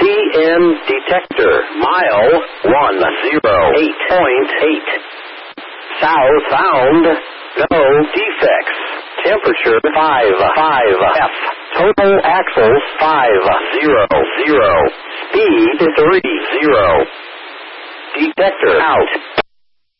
CN detector, mile 108.8. South found, no defects. Temperature 55 F. Total axles 500. Speed 30. Detector out.